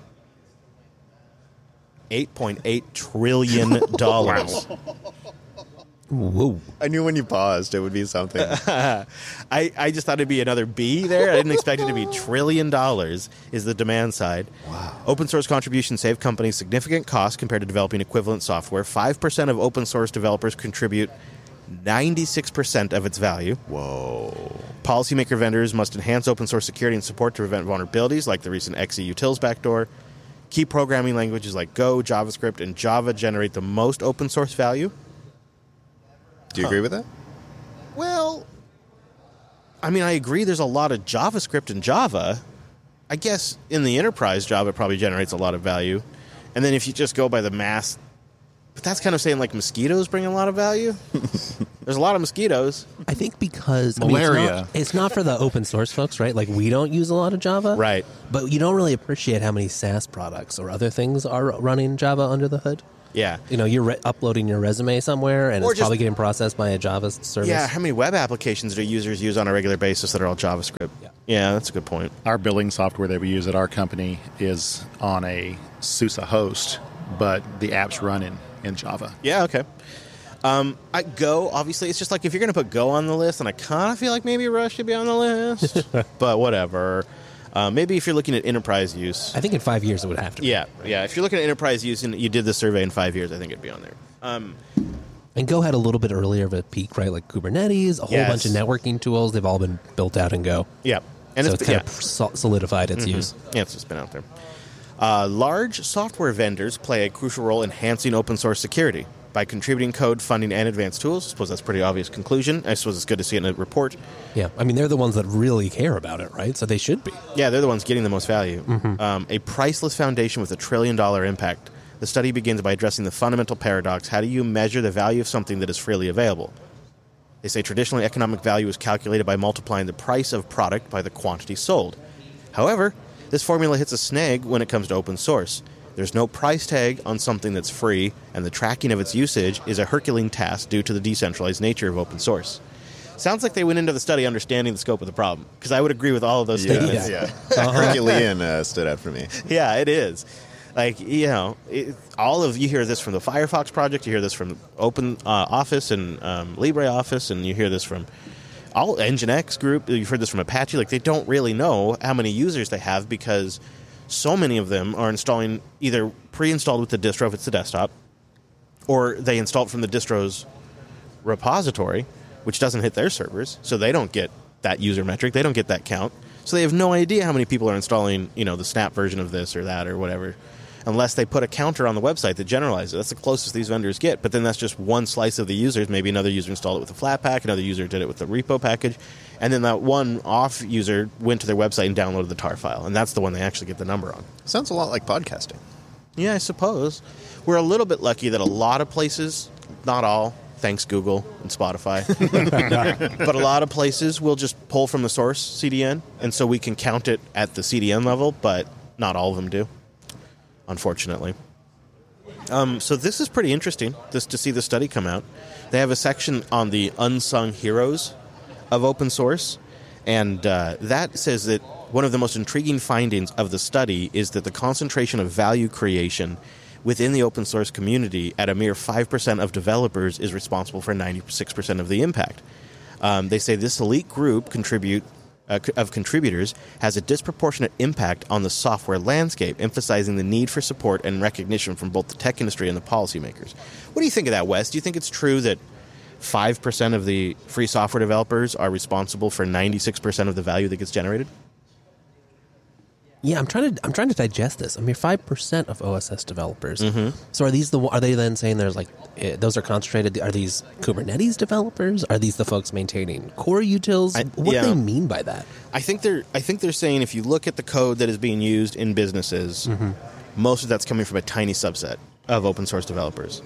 $8.8 trillion. Wow. Whoa. I knew when you paused it would be something. I just thought it'd be another B there. I didn't expect it to be $1 trillion is the demand side. Wow. Open source contributions save companies significant costs compared to developing equivalent software. 5% of open source developers contribute 96% of its value. Whoa. Policymaker vendors must enhance open source security and support to prevent vulnerabilities like the recent XeUtils backdoor. Key programming languages like Go, JavaScript, and Java generate the most open source value. Do you agree with that? Well, I mean, I agree there's a lot of JavaScript in Java. I guess in the enterprise, Java probably generates a lot of value. And then if you just go by the mass But that's kind of saying like mosquitoes bring a lot of value. There's a lot of mosquitoes. I think because Malaria. it's not for the open source folks, right? Like we don't use a lot of Java, Right. But you don't really appreciate how many SaaS products or other things are running Java under the hood. Yeah. You know, you're uploading your resume somewhere, and Or it's just- probably getting processed by a Java service. Yeah, how many web applications do users use on a regular basis that are all JavaScript? Yeah, that's a good point. Our billing software that we use at our company is on a SUSE host, but the app's running in Java. Yeah, okay. Go, obviously, it's just like if you're going to put Go on the list, and I kind of feel like maybe Rust should be on the list, but whatever. Maybe if you're looking at enterprise use. I think in 5 years it would have to be. Yeah. If you're looking at enterprise use and you did the survey in 5 years, I think it'd be on there. And Go had a little bit earlier of a peak, right? Like Kubernetes, a whole Yes. bunch of networking tools. They've all been built out in Go. Yeah. And So it's it's kind of solidified its use. Yeah, it's just been out there. Large software vendors play a crucial role in enhancing open source security by contributing code, funding, and advanced tools. I suppose that's a pretty obvious conclusion. I suppose it's good to see it in a report. Yeah. I mean, they're the ones that really care about it, right? So they should be. Yeah, they're the ones getting the most value. A priceless foundation with $1 trillion impact. The study begins by addressing the fundamental paradox. How do you measure the value of something that is freely available? They say traditionally economic value is calculated by multiplying the price of product by the quantity sold. However, this formula hits a snag when it comes to open source. There's no price tag on something that's free, and the tracking of its usage is a Herculean task due to the decentralized nature of open source. Sounds like they went into the study understanding the scope of the problem, because I would agree with all of those statements. Yeah. Herculean stood out for me. Yeah, it is. Like, you know, you hear this from the Firefox project, you hear this from Open Office and LibreOffice, and you hear this from all Nginx group, you've heard this from Apache. Like, they don't really know how many users they have because so many of them are installing either pre-installed with the distro if it's the desktop, or they install it from the distro's repository, which doesn't hit their servers, so they don't get that user metric, they don't get that count. So they have no idea how many people are installing, you know, the Snap version of this or that or whatever, unless they put a counter on the website that generalizes it. That's the closest these vendors get, but then that's just one slice of the users. Maybe another user installed it with a Flatpak, another user did it with the repo package, and then that one off user went to their website and downloaded the tar file, and that's the one they actually get the number on. Sounds a lot like podcasting. Yeah, I suppose. We're a little bit lucky that a lot of places, not all, thanks Google and Spotify, but a lot of places will just pull from the source CDN, and so we can count it at the CDN level, but not all of them do, unfortunately. So this is pretty interesting, to see the study come out. They have a section on the unsung heroes of open source, and that says that one of the most intriguing findings of the study is that the concentration of value creation within the open source community at a mere 5% of developers is responsible for 96% of the impact. They say this elite group of contributors has a disproportionate impact on the software landscape, emphasizing the need for support and recognition from both the tech industry and the policymakers. What do you think of that, Wes? Do you think it's true that 5% of the free software developers are responsible for 96% of the value that gets generated? Yeah, I'm trying to digest this. I mean, 5% of OSS developers. Mm-hmm. So are they then saying there's like those are concentrated? Are these Kubernetes developers? Are these the folks maintaining core utils? What do they mean by that? I think they're saying if you look at the code that is being used in businesses, most of that's coming from a tiny subset of open source developers.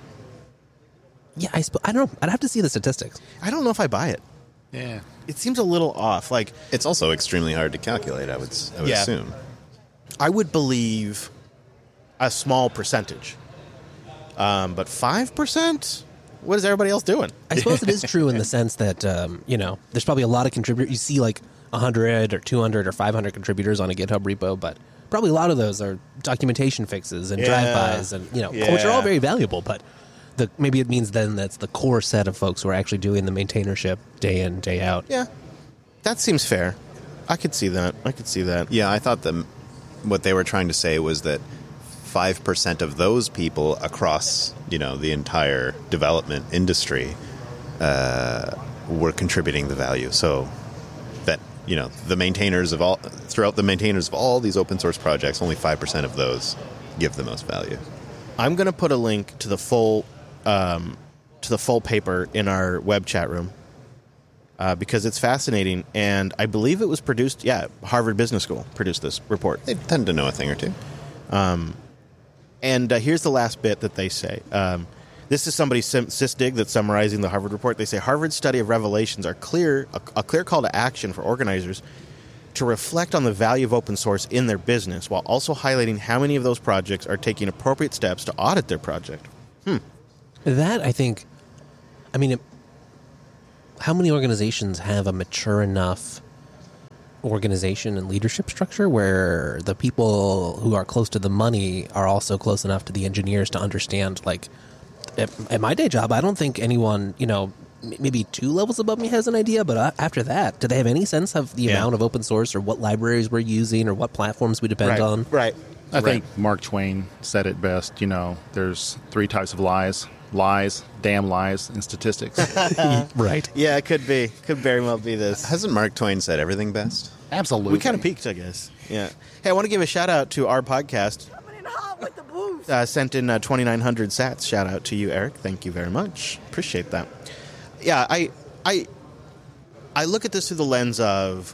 Yeah, I don't know. I'd have to see the statistics. I don't know if I buy it. Yeah. It seems a little off. Like, It's also extremely hard to calculate, I would Yeah. assume. I would believe a small percentage. But 5%? What is everybody else doing? I suppose it is true in the sense that there's probably a lot of contributors. You see like 100 or 200 or 500 contributors on a GitHub repo, but probably a lot of those are documentation fixes and drive-bys, and which are all very valuable. But maybe it means then that's the core set of folks who are actually doing the maintainership day in, day out. Yeah, that seems fair. I could see that. Yeah, I thought what they were trying to say was that 5% of those people across, the entire development industry were contributing the value. So that, the maintainers of all these open source projects, only 5% of those give the most value. I'm going to put a link to the full paper in our web chat room because it's fascinating, and I believe it was produced. Yeah, Harvard Business School produced this report. They tend to know a thing or two. And here's the last bit that they say. This is somebody, Sysdig, that's summarizing the Harvard report. They say Harvard's study of revelations are a clear call to action for organizers to reflect on the value of open source in their business, while also highlighting how many of those projects are taking appropriate steps to audit their project. That, I think, I mean, how many organizations have a mature enough organization and leadership structure where the people who are close to the money are also close enough to the engineers to understand, like, at my day job, I don't think anyone, maybe 2 levels above me has an idea, but after that, do they have any sense of the amount of open source or what libraries we're using or what platforms we depend on? Right. I think Mark Twain said it best. There's 3 types of lies, damn lies, and statistics. Right. Yeah, it could be. Could very well be this. Hasn't Mark Twain said everything best? Absolutely. We kind of peaked, I guess. Yeah. Hey, I want to give a shout out to our podcast. Coming in hot with the booze. Sent in 2,900 sats. Shout out to you, Eric. Thank you very much. Appreciate that. Yeah, I look at this through the lens of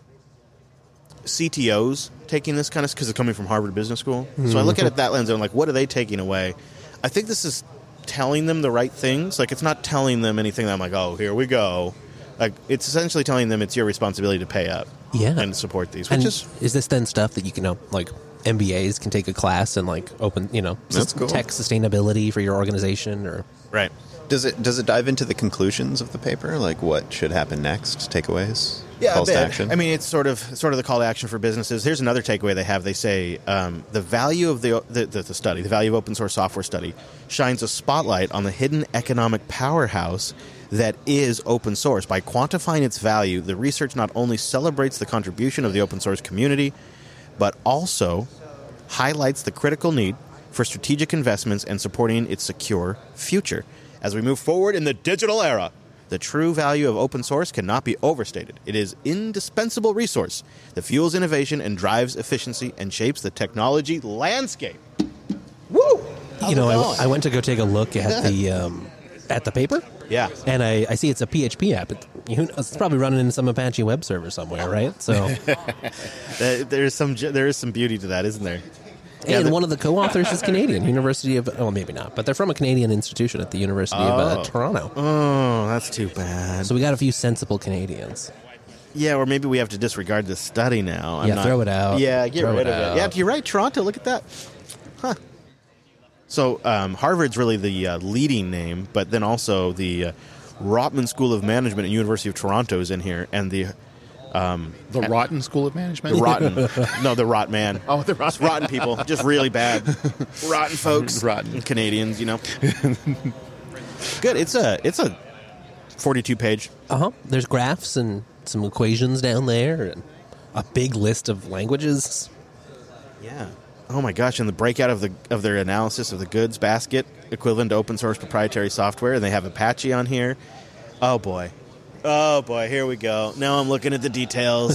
CTOs taking this kind of, because it's coming from Harvard Business School. So I look at it that lens and I'm like, what are they taking away? I think this is telling them the right things. Like, it's not telling them anything that I'm like, oh, here we go. Like, it's essentially telling them it's your responsibility to pay up and support these. Which is this then stuff that you can, like, MBAs can take a class and, like, open, That's cool. tech sustainability for your organization or... right. Does it dive into the conclusions of the paper? Like what should happen next? Takeaways? Yeah, Calls a to bit. action? I mean, it's sort of the call to action for businesses. Here's another takeaway they have. They say the value of the study, the value of open source software study, shines a spotlight on the hidden economic powerhouse that is open source. By quantifying its value, the research not only celebrates the contribution of the open source community, but also highlights the critical need for strategic investments and supporting its secure future. As we move forward in the digital era, the true value of open source cannot be overstated. It is an indispensable resource that fuels innovation and drives efficiency and shapes the technology landscape. Woo! I went to go take a look at the paper. Yeah. And I see it's a PHP app. It's probably running in some Apache web server somewhere, right? So, there is some beauty to that, isn't there? and one of the co-authors is Canadian, University of... Oh, maybe not, but they're from a Canadian institution at the University of Toronto. Oh, that's too bad. So we got a few sensible Canadians. Yeah, or maybe we have to disregard this study now. Throw it out. Yeah, get Throw rid it of out. it. Yeah, you're right, Toronto. Look at that. Huh. So Harvard's really the leading name, but then also the Rotman School of Management at University of Toronto is in here, and the Rotten School of Management? the Rotten. No, the Rot Man. Oh, the It's rotten people. Just really bad. Rotten folks. Rotten. Canadians, Good. It's a 42-page. There's graphs and some equations down there and a big list of languages. Yeah. Oh my gosh! And the breakout of their analysis of the goods basket equivalent to open source proprietary software, and they have Apache on here. Oh boy, here we go. Now I'm looking at the details.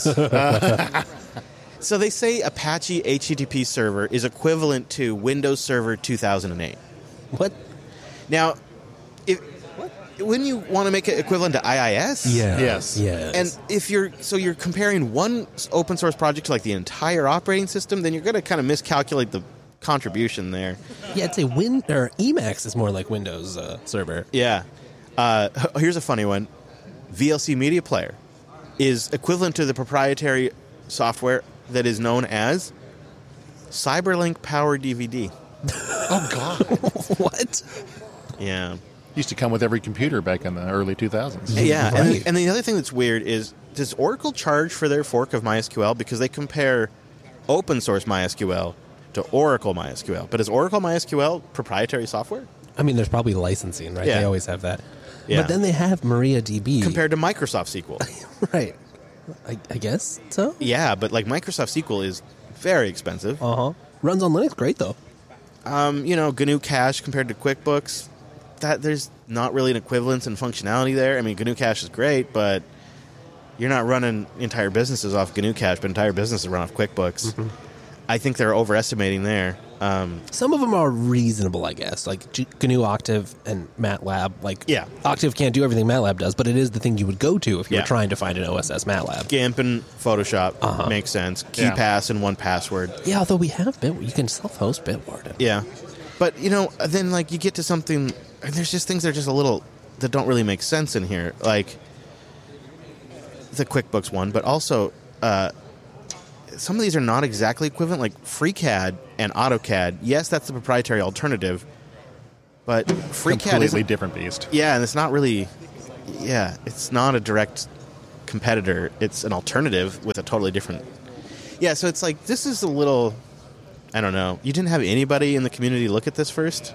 So they say Apache HTTP server is equivalent to Windows Server 2008. What? Now, wouldn't you want to make it equivalent to IIS? Yeah. Yes. And if you're comparing one open source project to like the entire operating system, then you're going to kind of miscalculate the contribution there. Yeah, I'd say Emacs is more like Windows server. Yeah. Here's a funny one. VLC Media Player is equivalent to the proprietary software that is known as CyberLink Power DVD. Oh, God. What? Yeah. Used to come with every computer back in the early 2000s. Yeah, Right. and the other thing that's weird is, does Oracle charge for their fork of MySQL? Because they compare open source MySQL to Oracle MySQL. But is Oracle MySQL proprietary software? I mean, there's probably licensing, right? Yeah. They always have that. Yeah. But then they have MariaDB. Compared to Microsoft SQL. Right. I guess so? Yeah, but like Microsoft SQL is very expensive. Runs on Linux, great though. GNU Cache compared to QuickBooks, that there's not really an equivalence in functionality there. I mean, GNU Cache is great, but you're not running entire businesses off GNU Cache, but entire businesses run off QuickBooks. I think they're overestimating there. Some of them are reasonable, I guess, like GNU Octave and MATLAB. Like, Yeah. Octave can't do everything MATLAB does, but it is the thing you would go to if you Yeah. were trying to find an OSS MATLAB. GIMP and Photoshop makes sense. Yeah. KeyPass and 1Password. Yeah, although we have you can self-host Bitwarden. Yeah. But, then, like, you get to something, and there's just things that are just a little, that don't really make sense in here. Like, the QuickBooks one, but also, some of these are not exactly equivalent, like FreeCAD and AutoCAD. Yes, that's the proprietary alternative, but FreeCAD Completely is different beast. and it's not really, it's not a direct competitor. It's an alternative with a totally different. Yeah, so it's like, this is a little, I don't know. You didn't have anybody in the community look at this first?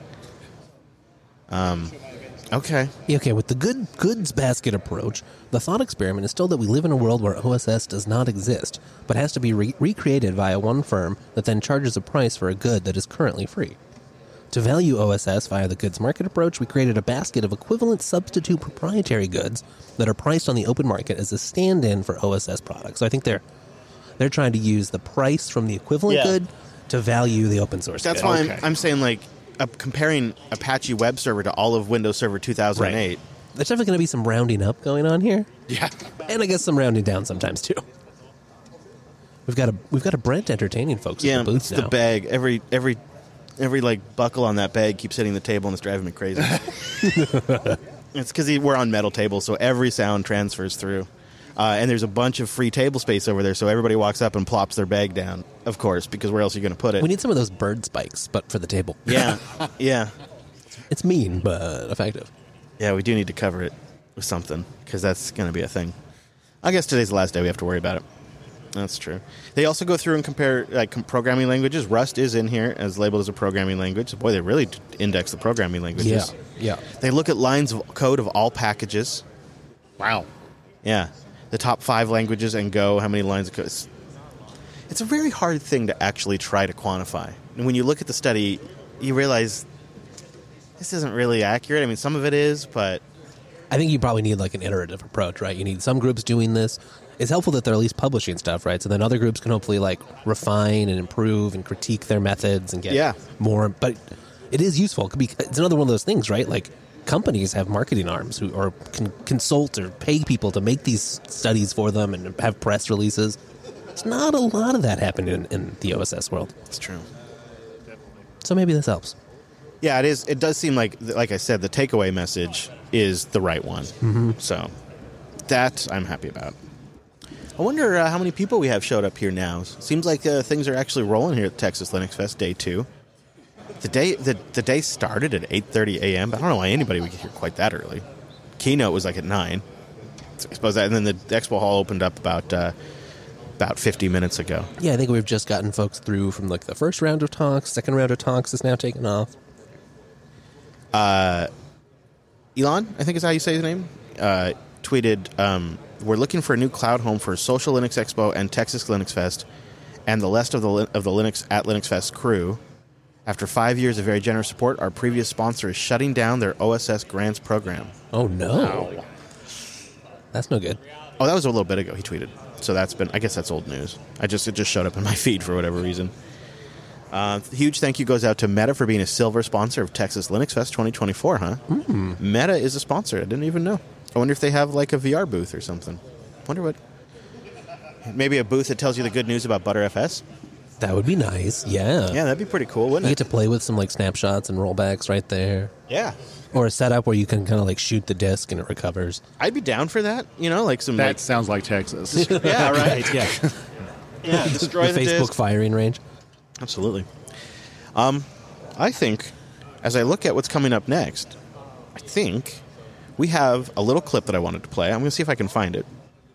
Okay. Yeah, okay, with the goods basket approach, the thought experiment is still that we live in a world where OSS does not exist, but has to be recreated via one firm that then charges a price for a good that is currently free. To value OSS via the goods market approach, we created a basket of equivalent substitute proprietary goods that are priced on the open market as a stand-in for OSS products. So I think they're trying to use the price from the equivalent Yeah. good to value the open source That's good. why Okay. I'm saying, like, comparing Apache Web Server to all of Windows Server 2008. There's definitely going to be some rounding up going on here. Yeah. And I guess some rounding down sometimes too. We've got a Brent entertaining folks Yeah, at the booths it's now. the bag. Every like buckle on that bag keeps hitting the table, and it's driving me crazy. It's because we're on metal tables, so every sound transfers through. And there's a bunch of free table space over there, so everybody walks up and plops their bag down, of course, because where else are you going to put it? We need some of those bird spikes, but for the table. Yeah, yeah. It's mean, but effective. Yeah, we do need to cover it with something, because that's going to be a thing. I guess today's the last day we have to worry about it. That's true. They also go through and compare programming languages. Rust is in here as labeled as a programming language. Boy, they really index the programming languages. Yeah. They look at lines of code of all packages. Wow. Yeah. The top 5 languages and Go, how many lines of code. It's a very hard thing to actually try to quantify. And when you look at the study, you realize this isn't really accurate. I mean, some of it is, but I think you probably need like an iterative approach, right? You need some groups doing this. It's helpful that they're at least publishing stuff, right? So then other groups can hopefully like refine and improve and critique their methods and get more. But it is useful. It could be, it's another one of those things, right? Like companies have marketing arms who or can consult or pay people to make these studies for them and have press releases. There's not a lot of that happening in the OSS world. it's true. So maybe this helps. Yeah, it is. It does seem like I said, the takeaway message is the right one. Mm-hmm. So that I'm happy about. I wonder how many people we have showed up here now. Seems like things are actually rolling here at Texas Linux Fest Day 2. The day started at 8:30 a.m. But I don't know why anybody would get here quite that early. Keynote was like at 9. So I suppose that, and then the expo hall opened up about 50 minutes ago. Yeah, I think we've just gotten folks through from like the first round of talks. Second round of talks is now taken off. Elon, I think is how you say his name, tweeted, we're looking for a new cloud home for Social Linux Expo and Texas Linux Fest and the rest of the Linux at Linux Fest crew. After 5 years of very generous support, our previous sponsor is shutting down their OSS grants program. Oh, no. That's no good. Oh, that was a little bit ago he tweeted. So I guess that's old news. It just showed up in my feed for whatever reason. Huge thank you goes out to Meta for being a silver sponsor of Texas Linux Fest 2024, huh? Mm. Meta is a sponsor. I didn't even know. I wonder if they have like a VR booth or something. Wonder what. Maybe a booth that tells you the good news about ButterFS? That would be nice. Yeah. Yeah, that'd be pretty cool, You wouldn't get it? to play with some like snapshots and rollbacks right there. Yeah. Or a setup where you can kind of like shoot the disc and it recovers. I'd be down for that. Like some That sounds like Texas. yeah, right. Yeah. Yeah, destroy the Facebook disk. firing range. Absolutely. I think, as I look at what's coming up next, I think we have a little clip that I wanted to play. I'm going to see if I can find it.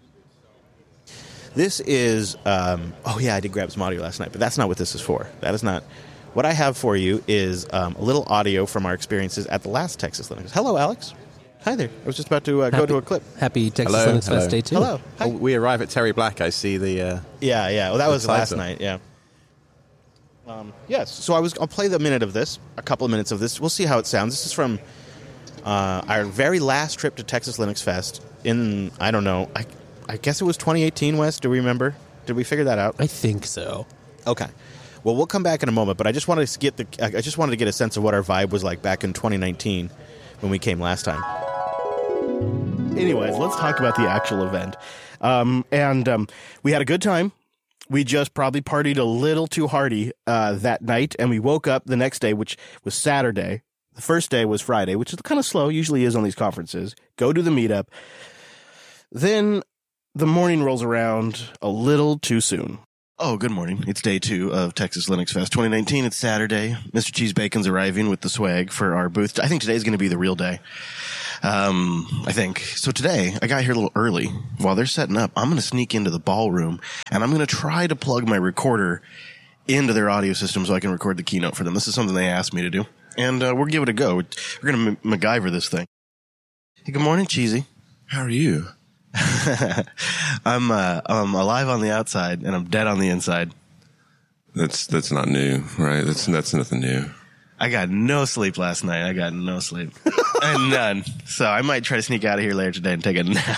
This is, oh yeah, I did grab some audio last night, but that's not what this is for. That is not. What I have for you is a little audio from our experiences at the last Texas Linux. Hello, Alex. Hi there. I was just about to go to a clip. Happy Texas Hello, Linux hello. Fest Day 2. Hello. Hi. Oh, we arrive at Terry Black. I see the. Yeah. Well, that was last title. night. Yeah. Yes. So I'll play the minute of this, a couple of minutes of this. We'll see how it sounds. This is from our very last trip to Texas Linux Fest in, I don't know, I guess it was 2018, Wes. Do we remember? Did we figure that out? I think so. Okay. Well, we'll come back in a moment, but I just wanted to get a sense of what our vibe was like back in 2019 when we came last time. Anyways, let's talk about the actual event. We had a good time. We just probably partied a little too hardy that night, and we woke up the next day, which was Saturday. The first day was Friday, which is kind of slow, usually is on these conferences. Go to the meetup. Then the morning rolls around a little too soon. Oh, good morning. It's day 2 of Texas Linux Fest 2019. It's Saturday. Mr. Cheese Bacon's arriving with the swag for our booth. I think today's going to be the real day. I think. So today, I got here a little early. While they're setting up, I'm going to sneak into the ballroom, and I'm going to try to plug my recorder into their audio system so I can record the keynote for them. This is something they asked me to do. And we'll give it a go. We're going to MacGyver this thing. Hey, good morning, Cheesy. How are you? I'm alive on the outside and I'm dead on the inside. That's not new, right? That's nothing new. I got no sleep last night. And none. So I might try to sneak out of here later today and take a nap.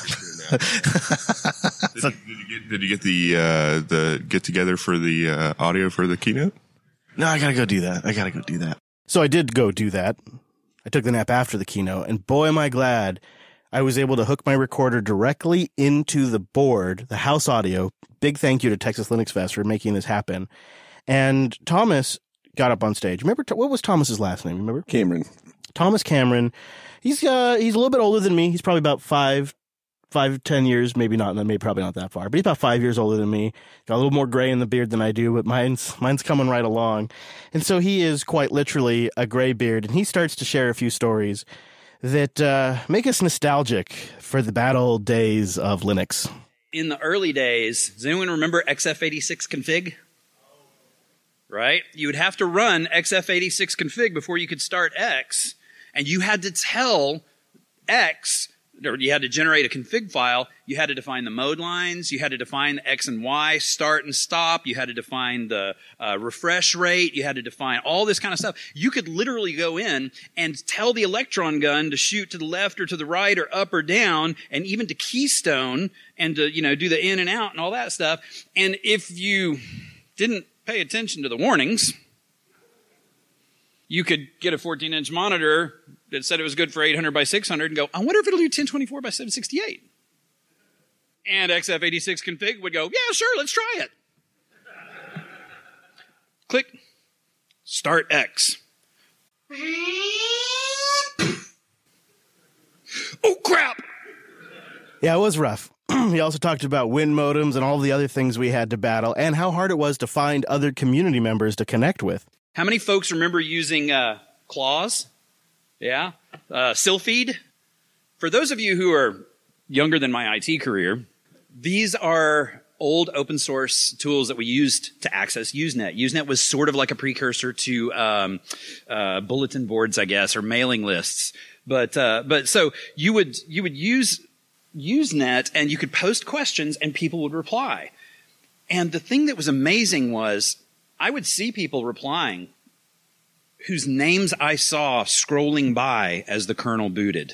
Did you get the get together for the audio for the keynote? No, I gotta go do that. So I did go do that. I took the nap after the keynote, and boy, am I glad I was able to hook my recorder directly into the board, the house audio. Big thank you to Texas Linux Fest for making this happen. And Thomas got up on stage. Remember, what was Thomas's last name? Remember? Cameron. Thomas Cameron. He's a little bit older than me. He's probably about 10 years, probably not that far, but he's about 5 years older than me. Got a little more gray in the beard than I do, but mine's coming right along. And so he is quite literally a gray beard, and he starts to share a few stories that make us nostalgic for the bad old days of Linux. In the early days, does anyone remember XF86 config? Right? You would have to run XF86 config before you could start X, and you had to tell X, or you had to generate a config file. You had to define the mode lines. You had to define the X and Y, start and stop. You had to define the refresh rate. You had to define all this kind of stuff. You could literally go in and tell the electron gun to shoot to the left or to the right or up or down, and even to keystone and to, do the in and out and all that stuff. And if you didn't pay attention to the warnings, you could get a 14-inch monitor that said it was good for 800 by 600 and go, I wonder if it'll do 1024 by 768. And XF86 config would go, yeah, sure, let's try it. Click. Start X. Oh, crap! Yeah, it was rough. He also talked about WIN modems and all the other things we had to battle, and how hard it was to find other community members to connect with. How many folks remember using Claws? Yeah? Sylpheed? For those of you who are younger than my IT career, these are old open source tools that we used to access Usenet. Usenet was sort of like a precursor to bulletin boards, I guess, or mailing lists. But so you would use Usenet, and you could post questions and people would reply. And the thing that was amazing was I would see people replying whose names I saw scrolling by as the kernel booted.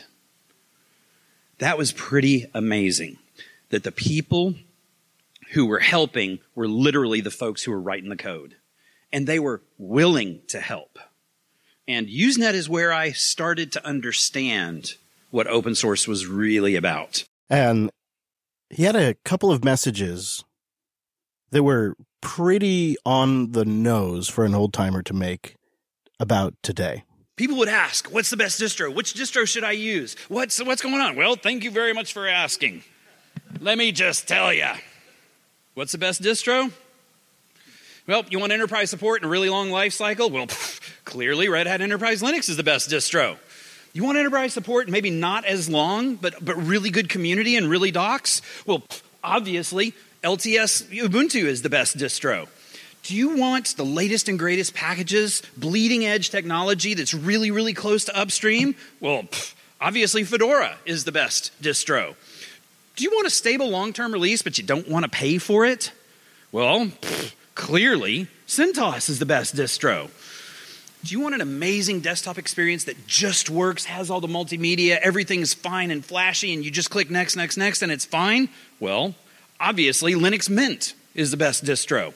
That was pretty amazing, that the people who were helping were literally the folks who were writing the code. And they were willing to help. And Usenet is where I started to understand what open source was really about. And he had a couple of messages that were pretty on the nose for an old timer to make about today. People would ask, what's the best distro? Which distro should I use? What's going on? Well, thank you very much for asking. Let me just tell you. What's the best distro? Well, you want enterprise support and a really long life cycle? Well, clearly Red Hat Enterprise Linux is the best distro. You want enterprise support, maybe not as long, but really good community and really docs? Well, obviously, LTS Ubuntu is the best distro. Do you want the latest and greatest packages, bleeding edge technology that's really, really close to upstream? Well, obviously Fedora is the best distro. Do you want a stable long-term release, but you don't want to pay for it? Well, clearly CentOS is the best distro. Do you want an amazing desktop experience that just works, has all the multimedia, everything's fine and flashy, and you just click next, next, next, and it's fine? Well, obviously Linux Mint is the best distro. Do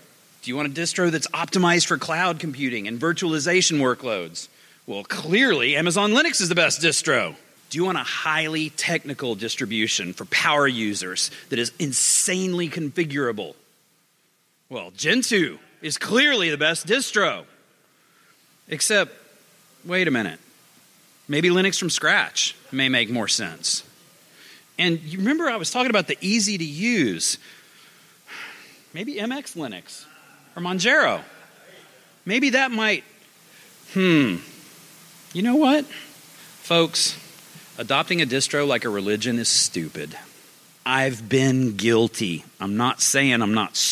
Do you want a distro that's optimized for cloud computing and virtualization workloads? Well, clearly Amazon Linux is the best distro. Do you want a highly technical distribution for power users that is insanely configurable? Well, Gentoo is clearly the best distro. Except, wait a minute. Maybe Linux from scratch may make more sense. And you remember I was talking about the easy to use. Maybe MX Linux or Manjaro. Maybe that might, You know what? Folks, adopting a distro like a religion is stupid. I've been guilty. I'm not saying I'm not